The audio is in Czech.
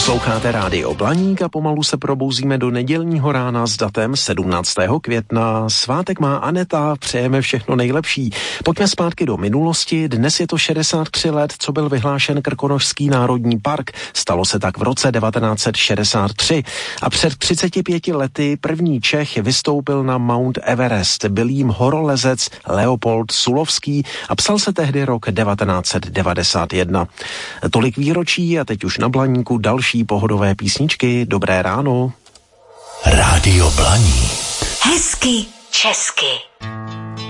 Posloucháte Rádio Blaník a pomalu se probouzíme do nedělního rána s datem 17. května. Svátek má Aneta, přejeme všechno nejlepší. Pojďme zpátky do minulosti. Dnes je to 63 let, co byl vyhlášen Krkonošský národní park. Stalo se tak v roce 1963. A před 35 lety první Čech vystoupil na Mount Everest. Byl jím horolezec Leopold Sulovský a psal se tehdy rok 1991. Tolik výročí a teď už na Blaníku další pohodové písničky. Dobré ráno. Rádio Blaník. Hezky česky.